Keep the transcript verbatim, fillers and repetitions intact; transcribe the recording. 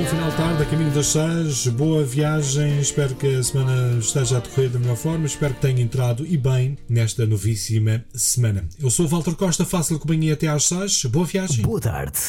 bom final de tarde, a caminho das seis, boa viagem, espero que a semana esteja a decorrer da melhor forma, espero que tenha entrado e bem nesta novíssima semana. Eu sou o Walter Costa, faço-lhe companhia até às seis, boa viagem. Boa tarde.